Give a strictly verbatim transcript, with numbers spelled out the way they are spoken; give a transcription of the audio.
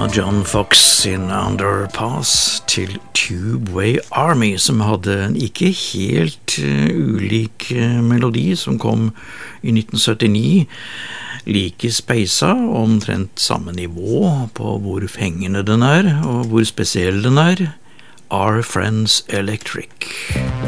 John Fox sin Underpass til Tubeway Army, som hadde en ikke helt uh, ulik uh, melodi som kom i nitten syttini, like speisa, omtrent samme nivå på hvor fengende den er, og hvor spesiell den er. Our Friends Electric.